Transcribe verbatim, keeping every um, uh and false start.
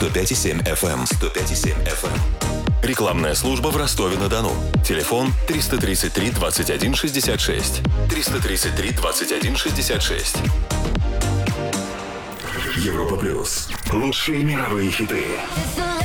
сто пять и семь эф эм. сто пять и семь эф эм. Рекламная служба в Ростове-на-Дону. Телефон триста тридцать три двадцать один шестьдесят шесть. триста тридцать три двадцать один шестьдесят шесть. Европа плюс. Лучшие мировые хиты.